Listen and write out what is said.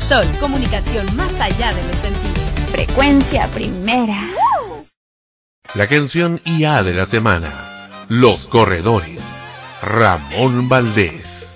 Sol, comunicación más allá de los sentidos. Frecuencia primera. La canción IA de la semana. Los Corredores. Ramón Valdés.